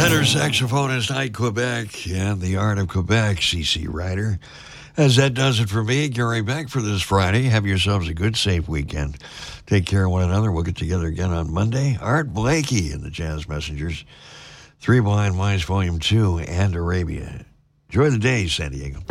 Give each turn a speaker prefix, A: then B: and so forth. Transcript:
A: Tenor saxophonist Ike Quebec and the Art of Quebec, CC Ryder. As that does it for me, Gary Beck, for this Friday. Have yourselves a good, safe weekend. Take care of one another. We'll get together again on Monday. Art Blakey and the Jazz Messengers. Three Blind Mice, Volume 2, and Arabia. Enjoy the day, San Diego.